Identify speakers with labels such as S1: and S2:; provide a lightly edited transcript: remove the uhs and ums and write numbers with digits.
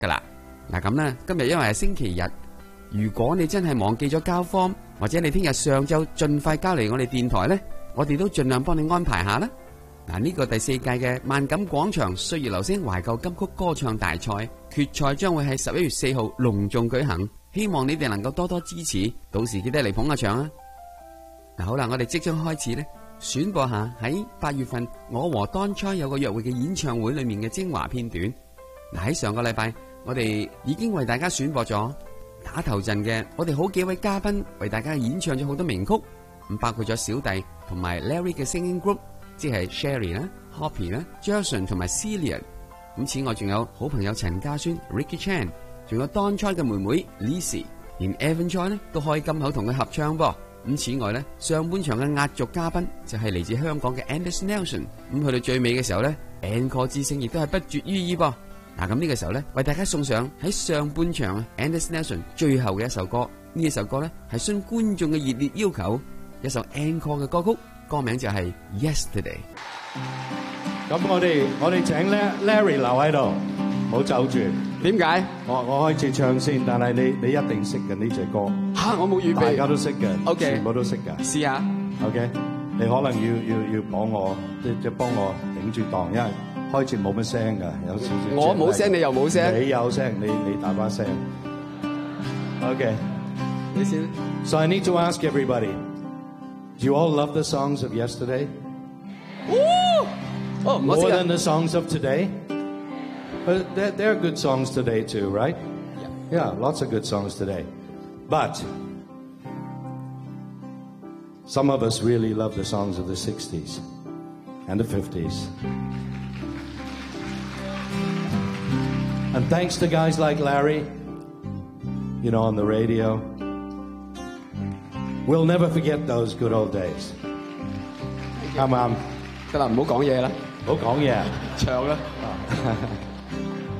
S1: 㗎啦。嗱咁啦，今日因為係星期日，如果你真係忘記咗交form，或者你聽日上晝盡快交嚟我哋電台呢，我哋都盡量幫你安排下啦。嗱，呢個第4屆嘅萬錦廣場歲月留聲懷舊金曲歌唱大賽決賽將會喺11月4號隆重舉行，希望你哋能夠多多支持，到時記得嚟捧下場啊！嗱，好啦，我哋即將開始呢，選播下喺8月份我和Don Choi有個約會嘅演唱會裏面嘅精華片段。嗱，喺上個禮拜我哋已經為大家選播咗打頭陣嘅我哋好幾位嘉賓為大家演唱咗好多名曲，咁包括咗小弟同埋 Larry 嘅 singing group， 即係 Sherry 啦、Hoppy 啦、Jason 同埋 Celia。咁此外仲有好朋友陳家孫 Ricky Chan， 仲有 Don Choi 嘅妹妹 Lizzy， 連 Evan Choi 呢都開金口同佢合唱噃。咁此外呢，上半場嘅壓軸嘉賓就係嚟自香港嘅 Anders Nelson。咁去到最尾嘅時候呢， Encore 之聲亦都係不絕於耳噃。嗱，咁呢個時候呢，為大家送上喺上半場 Anders Nelson 最後嘅一首歌。呢一首歌呢，係順觀眾嘅熱烈要求，一首 Encore 嘅歌曲，歌名就係 Yesterday。
S2: 咁我哋請 Larry 留喺度，唔好走住。
S1: 點解？
S2: 我開始唱先，但係你一定識嘅呢隻歌。
S1: 嚇，我冇預備。
S2: 大家都識嘅
S1: OK，
S2: 全部都識嘅。
S1: 試下。
S2: OK， 你可能要幫我，即係幫我頂住檔，因為開始冇乜聲㗎，有少少。
S1: 我冇聲，你又冇聲。
S2: 你有聲，你大把聲。OK，
S1: 你先。
S2: So I need to ask everybody, do you all love the songs of yesterday? More than the songs of today? But there are good songs today too, right? Yeah, lots of good songs today. But some of us really love the songs of the 60s and the 50s. And thanks to guys like Larry, you know, on the radio, we'll never forget those good old days. 啱唔啱？
S1: 得啦，唔好講嘢啦，
S2: 唔好講嘢，
S1: 唱啦。